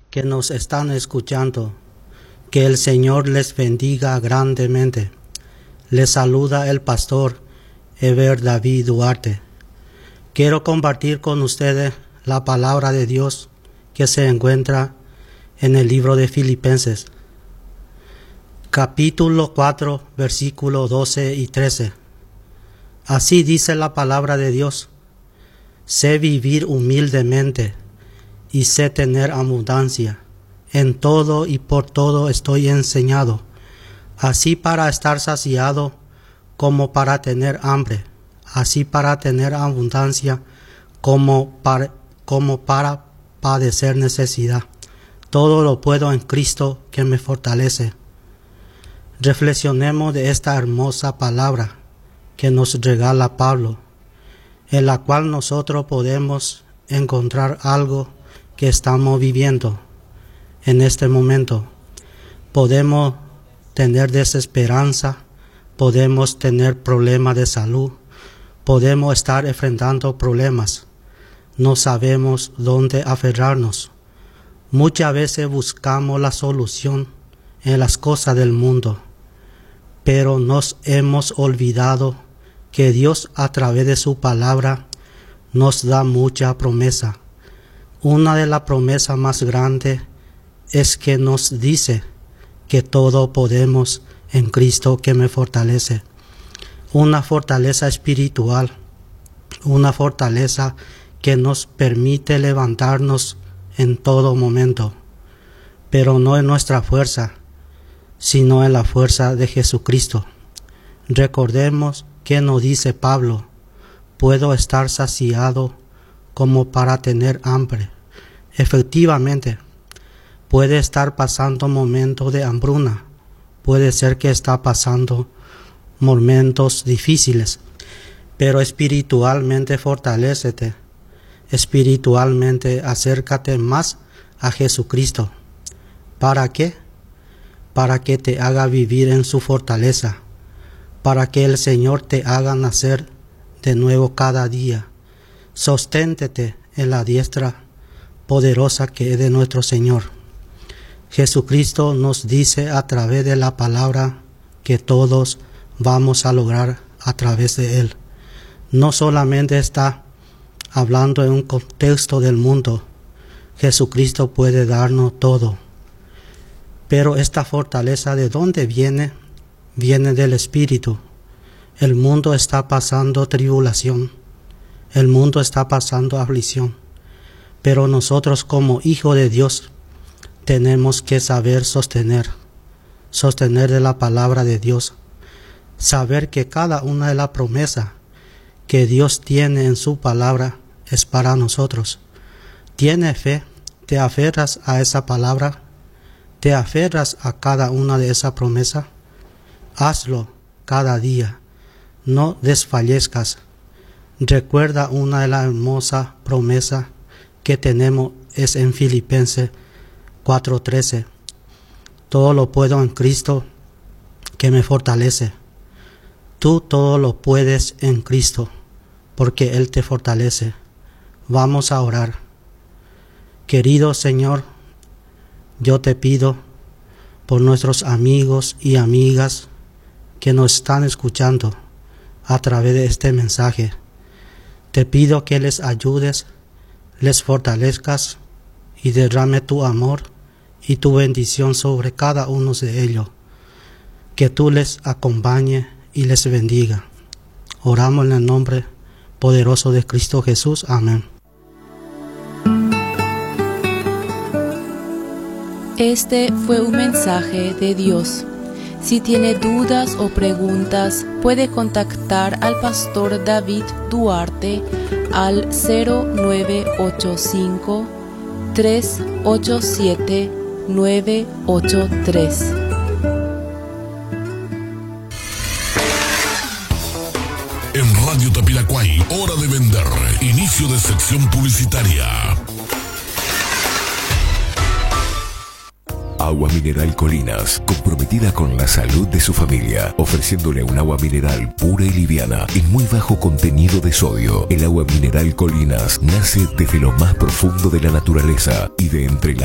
que nos están escuchando. Que el Señor les bendiga grandemente. Les saluda el pastor Eber David Duarte. Quiero compartir con ustedes la palabra de Dios que se encuentra en el libro de Filipenses, capítulo 4, versículos 12 y 13. Así dice la palabra de Dios: sé vivir humildemente y sé tener abundancia. En todo y por todo estoy enseñado, así para estar saciado como para tener hambre, así para tener abundancia como para padecer necesidad. Todo lo puedo en Cristo que me fortalece. Reflexionemos de esta hermosa palabra que nos regala Pablo, en la cual nosotros podemos encontrar algo que estamos viviendo en este momento. Podemos tener desesperanza, podemos tener problemas de salud, podemos estar enfrentando problemas. No sabemos dónde aferrarnos. Muchas veces buscamos la solución en las cosas del mundo, pero nos hemos olvidado que Dios a través de su palabra nos da mucha promesa. Una de las promesas más grandes es que nos dice que todo podemos en Cristo que me fortalece. Una fortaleza espiritual, una fortaleza que nos permite levantarnos en todo momento, pero no en nuestra fuerza, sino en la fuerza de Jesucristo. Recordemos que nos dice Pablo: puedo estar saciado como para tener hambre. Efectivamente, puede estar pasando momentos de hambruna, puede ser que está pasando momentos difíciles, pero espiritualmente fortalécete, espiritualmente acércate más a Jesucristo. ¿Para qué? Para que te haga vivir en su fortaleza, para que el Señor te haga nacer de nuevo cada día. Sosténtete en la diestra poderosa que es de nuestro Señor. Jesucristo nos dice a través de la palabra que todos vamos a lograr a través de Él. No solamente está hablando en un contexto del mundo. Jesucristo puede darnos todo. Pero esta fortaleza, ¿de dónde viene? Viene del Espíritu. El mundo está pasando tribulación. El mundo está pasando aflicción. Pero nosotros como hijos de Dios tenemos que saber sostener de la palabra de Dios. Saber que cada una de las promesas que Dios tiene en su palabra es para nosotros. ¿Tienes fe? ¿Te aferras a esa palabra? ¿Te aferras a cada una de esas promesas? Hazlo cada día. No desfallezcas. Recuerda una de las hermosas promesas que tenemos es en Filipenses 4:13. Todo lo puedo en Cristo que me fortalece. Tú todo lo puedes en Cristo porque Él te fortalece. Vamos a orar. Querido Señor, yo te pido por nuestros amigos y amigas que nos están escuchando a través de este mensaje. Te pido que les ayudes, les fortalezcas y derrame tu amor y tu bendición sobre cada uno de ellos. Que tú les acompañe y les bendiga. Oramos en el nombre poderoso de Cristo Jesús. Amén. Este fue un mensaje de Dios. Si tiene dudas o preguntas, puede contactar al pastor David Duarte al 0985-387-983. En Radio Tapilacuay, hora de vender. Inicio de sección publicitaria. Agua Mineral Colinas, comprometida con la salud de su familia, ofreciéndole un agua mineral pura y liviana y muy bajo contenido de sodio. El agua mineral Colinas nace desde lo más profundo de la naturaleza y de entre